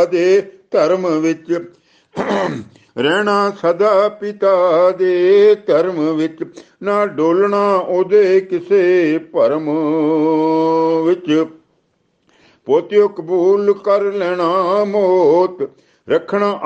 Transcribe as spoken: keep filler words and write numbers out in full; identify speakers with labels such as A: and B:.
A: ਦੇ ਧਰਮ ਵਿੱਚ, ਰਹਿਣਾ ਸਦਾ ਪਿਤਾ ਦੇ ਧਰਮ ਵਿੱਚ, ਨਾ ਡੋਲਣਾ ਉਹਦੇ ਕਿਸੇ ਭਰਮ ਵਿੱਚ। ਪੋਤਿਓ ਕਬੂਲ ਕਰ ਲੈਣਾ ਮੋਤ, ਰੱਖਣਾ